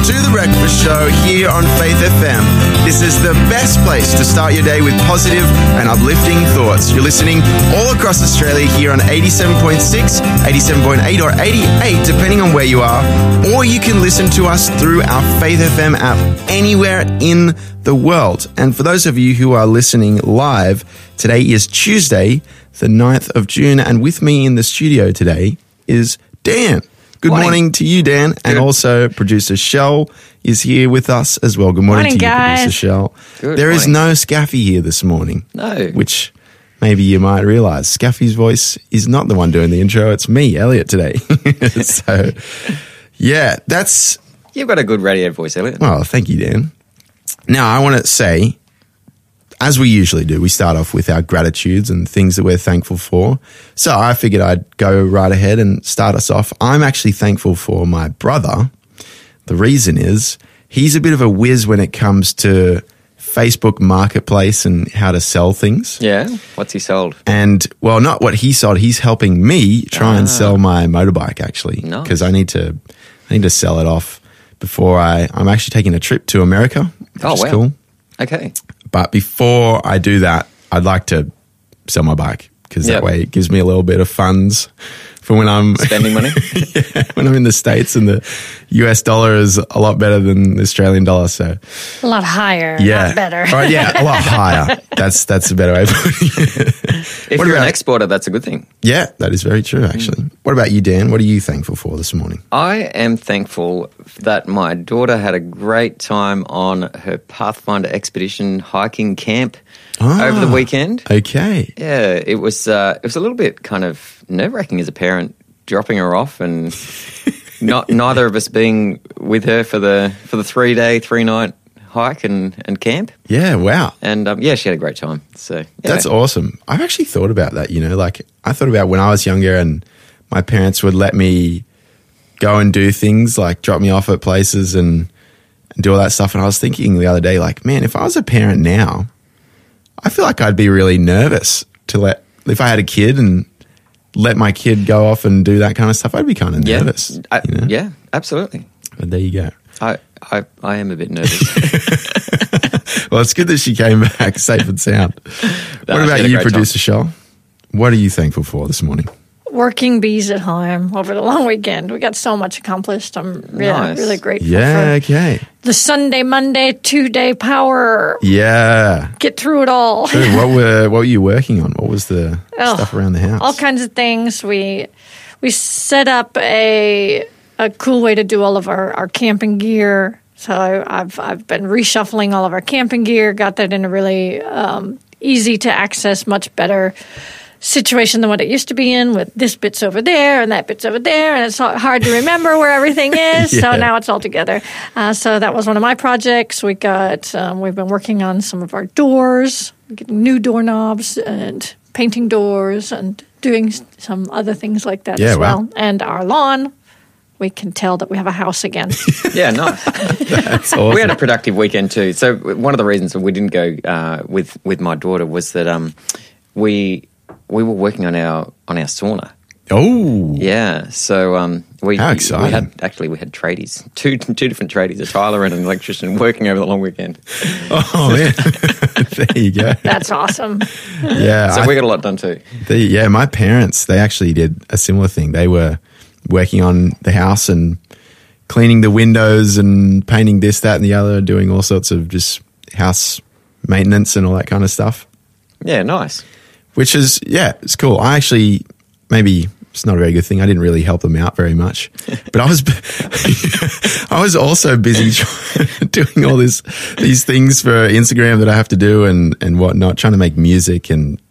welcome to The Breakfast Show here on Faith FM. This is the best place to start your day with positive and uplifting thoughts. You're listening all across Australia here on 87.6, 87.8 or 88, depending on where you are. Or you can listen to us through our Faith FM app anywhere in the world. And for those of you who are listening live, today is Tuesday, the 9th of June. And with me in the studio today is Dan. Good morning to you, Dan. And also producer Shell is here with us as well. Good morning to you, guys. producer Shell. Good there is morning. no Scaffy here this morning. No. Which maybe you might realise. Scaffy's voice is not the one doing the intro. It's me, Elliot, today. So, yeah, that's... You've got a good radio voice, Elliot. Well, thank you, Dan. Now, I want to say, as we usually do, we start off with our gratitudes and things that we're thankful for. So I figured I'd go right ahead and start us off. I'm actually thankful for my brother. The reason is he's a bit of a whiz when it comes to Facebook Marketplace and how to sell things. Yeah? What's he sold? And, well, not what he sold. He's helping me try and sell my motorbike, actually, Nice. because I need to sell it off before I'm actually taking a trip to America, which is cool. Okay. But before I do that, I'd like to sell my bike because that way it gives me a little bit of funds for when I'm Spending money? when I'm in the States, and the US dollar is a lot better than the Australian dollar. So A lot higher, yeah, not better. Right, yeah, a lot higher. That's a better way of putting it. If you're an exporter, that's a good thing. Yeah, that is very true, actually. What about you, Dan? What are you thankful for this morning? I am thankful that my daughter had a great time on her Pathfinder Expedition hiking camp over the weekend. Okay. Yeah, it was a little bit kind of nerve-wracking as a parent, dropping her off and neither of us being with her for the 3-day, 3-night hike and camp. Yeah, wow. And she had a great time. So yeah. That's awesome. I've actually thought about that, like I thought about when I was younger and my parents would let me go and do things like drop me off at places and do all that stuff. And I was thinking the other day, like, man, if I was a parent now, I feel like I'd be really nervous if I had a kid and let my kid go off and do that kind of stuff. I'd be kind of nervous. Yeah, absolutely. But there you go. I am a bit nervous. Well, it's good that she came back safe and sound. What about you, producer Shaw? What are you thankful for this morning? Working bees at home over the long weekend. We got so much accomplished. I'm really grateful for the Sunday, Monday, 2-day power. Yeah. Get through it all. True. What were you working on? What was the stuff around the house? All kinds of things. We set up a cool way to do all of our camping gear. So I've been reshuffling all of our camping gear, got that in a really easy to access, much better situation than what it used to be in, with this bit's over there and that bit's over there, and it's hard to remember where everything is. So now it's all together. So that was one of my projects. We've been working on some of our doors, getting new doorknobs and painting doors and doing some other things like that as well. And our lawn, we can tell that we have a house again. Yeah, nice. That's awesome. We had a productive weekend too. So one of the reasons we didn't go with my daughter was that we were working on our sauna. Oh, yeah. So how exciting! We had tradies, two different tradies, a tiler and an electrician, working over the long weekend. Oh man, there you go. That's awesome. Yeah, so we got a lot done too. My parents, they actually did a similar thing. They were working on the house and cleaning the windows and painting this, that, and the other, doing all sorts of just house maintenance and all that kind of stuff. Yeah, nice. Which is, it's cool. I actually, maybe it's not a very good thing. I didn't really help them out very much. But I was also busy doing all these things for Instagram that I have to do and whatnot, trying to make music and